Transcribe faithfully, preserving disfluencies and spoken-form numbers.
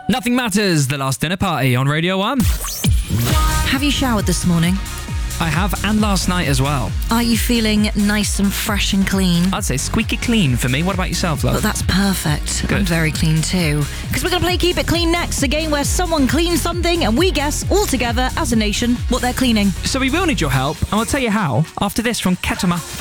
Nothing Matters, The Last Dinner Party on Radio one. Have you showered this morning? I have, and last night as well. Are you feeling nice and fresh and clean? I'd say squeaky clean for me. What about yourself, love? Well, that's perfect. Good. I'm very clean too. Because we're going to play Keep It Clean next, a game where someone cleans something and we guess all together as a nation what they're cleaning. So we will need your help, and I'll tell you how after this from Ketama.